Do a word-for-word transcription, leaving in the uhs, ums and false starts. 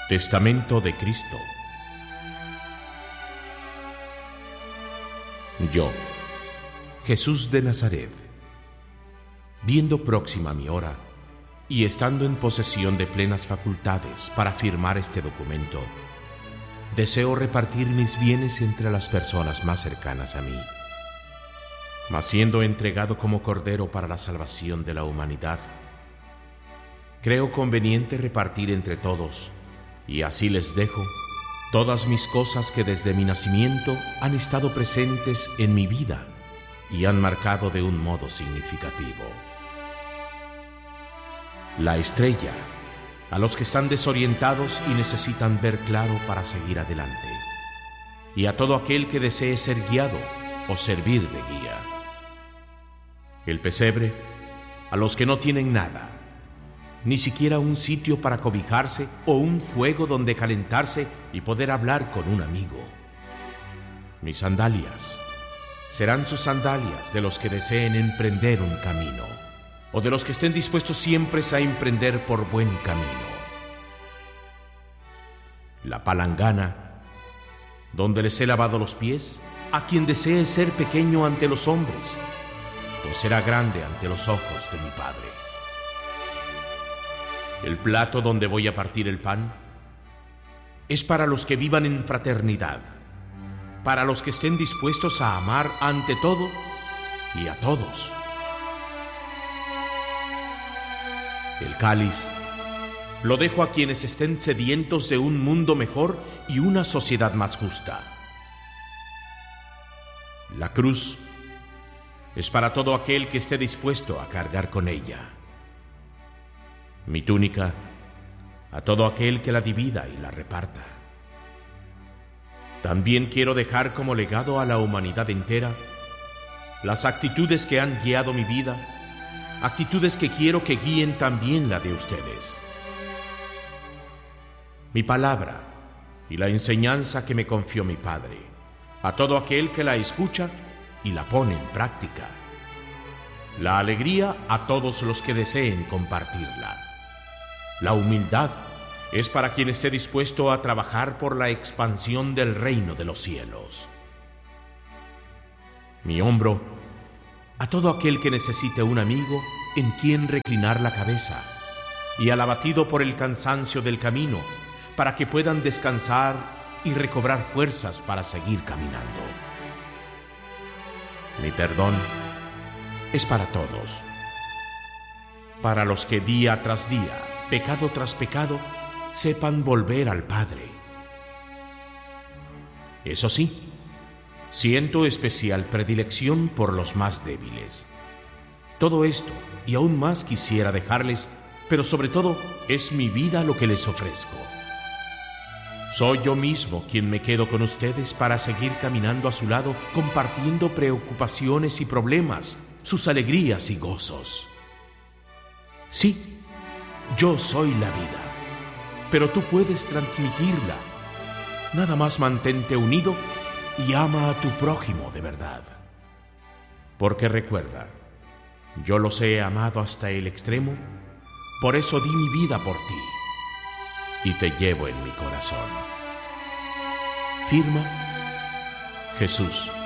Testamento de Cristo. Yo, Jesús de Nazaret, viendo próxima mi hora y estando en posesión de plenas facultades para firmar este documento, deseo repartir mis bienes entre las personas más cercanas a mí. Mas siendo entregado como cordero para la salvación de la humanidad, creo conveniente repartir entre todos, y así les dejo todas mis cosas que desde mi nacimiento han estado presentes en mi vida y han marcado de un modo significativo. La estrella, a los que están desorientados y necesitan ver claro para seguir adelante, y a todo aquel que desee ser guiado o servir de guía. El pesebre, a los que no tienen nada, ni siquiera un sitio para cobijarse o un fuego donde calentarse y poder hablar con un amigo. Mis sandalias serán sus sandalias de los que deseen emprender un camino, o de los que estén dispuestos siempre a emprender por buen camino. La palangana, donde les he lavado los pies a quien desee ser pequeño ante los hombres, pues será grande ante los ojos de mi Padre. El plato donde voy a partir el pan es para los que vivan en fraternidad, para los que estén dispuestos a amar ante todo y a todos. El cáliz lo dejo a quienes estén sedientos de un mundo mejor y una sociedad más justa. La cruz es para todo aquel que esté dispuesto a cargar con ella. Mi túnica a todo aquel que la divida y la reparta. También quiero dejar como legado a la humanidad entera las actitudes que han guiado mi vida, actitudes que quiero que guíen también la de ustedes. Mi palabra y la enseñanza que me confió mi Padre, a todo aquel que la escucha y la pone en práctica. La alegría a todos los que deseen compartirla. La humildad es para quien esté dispuesto a trabajar por la expansión del reino de los cielos. Mi hombro a todo aquel que necesite un amigo en quien reclinar la cabeza, y al abatido por el cansancio del camino, para que puedan descansar y recobrar fuerzas para seguir caminando. Mi perdón es para todos, para los que día tras día, pecado tras pecado, sepan volver al Padre. Eso sí, siento especial predilección por los más débiles. Todo esto y aún más quisiera dejarles, pero sobre todo es mi vida lo que les ofrezco. Soy yo mismo quien me quedo con ustedes para seguir caminando a su lado, compartiendo preocupaciones y problemas, sus alegrías y gozos. Sí, yo soy la vida, pero tú puedes transmitirla. Nada más mantente unido y ama a tu prójimo de verdad. Porque recuerda, yo los he amado hasta el extremo, por eso di mi vida por ti y te llevo en mi corazón. Firma Jesús.